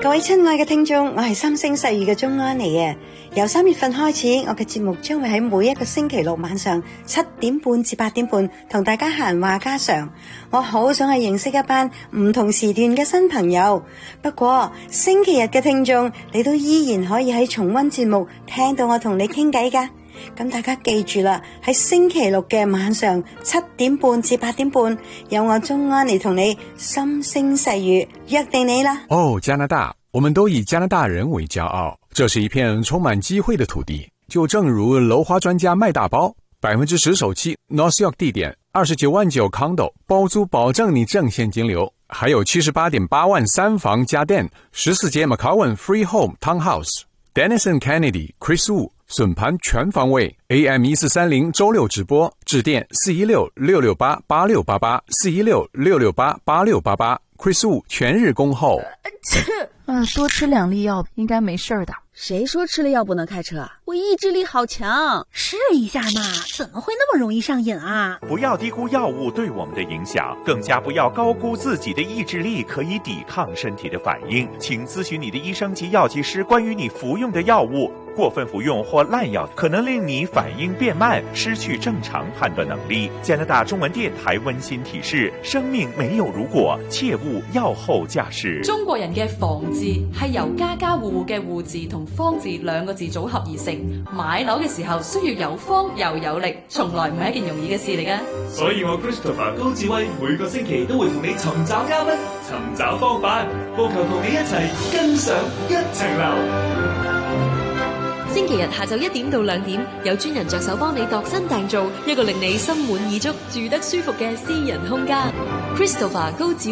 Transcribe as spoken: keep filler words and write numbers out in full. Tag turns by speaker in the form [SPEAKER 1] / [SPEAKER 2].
[SPEAKER 1] 各位親愛嘅聽眾，我係心聲細語嘅鍾安妮啊！由三月份開始，我嘅節目將會喺每一個星期六晚上七點半至八點半同大家閒話家常。我好想去認識一班唔同時段嘅新朋友。不過星期日嘅聽眾，你都依然可以喺重溫節目聽到我同你傾偈㗎。咁大家記住啦，喺星期六嘅晚上七點半至八點半，有我鍾安妮同你心聲細語，約定你啦。
[SPEAKER 2] 哦，加拿大，我們都以加拿大人為驕傲，這是一片充滿機會的土地。就正如樓花專家賣大包，百分之十首期 North York 地點，二十九萬九 condo 包租，保證你正現金流，還有七十八點八萬三房家電，十四街 McCowan Free Home Townhouse。Dennis and Kennedy Chris Wu 筍盤全方位 A M 一四三零周六直播，致電四一六六六八八六八八四一六六六八八六八八 Chris Wu 全日恭候。
[SPEAKER 3] 嗯，多吃兩粒藥應該沒事的。
[SPEAKER 4] 誰說吃了藥不能開車？我意志力好強，
[SPEAKER 5] 試一下嘛，怎麼會那麼容易上癮啊？
[SPEAKER 6] 不要低估藥物對我們的影響，更加不要高估自己的意志力可以抵抗身體的反應。請諮詢你的醫生及藥劑師關於你服用的藥物。過分服用或濫藥可能令你反應變慢，失去正常判斷能力。加拿大中文電台溫馨提示：生命沒有如果，切勿藥後駕駛。
[SPEAKER 7] 中國人嘅房字係由家家戶戶嘅戶字同方字兩個字組合而成。買樓嘅時候需要有方又有力，從來唔係一件容易嘅事嚟㗎。
[SPEAKER 8] 所以我 Christopher 高智慧每個星期都會同你尋找嘉賓，尋找方法，務求同你一齊跟上一層樓。
[SPEAKER 9] 星期日下晝一點到兩點，有專人着手幫你度身訂造一個令你心滿意足、住得舒服嘅私人空間。Christopher 高智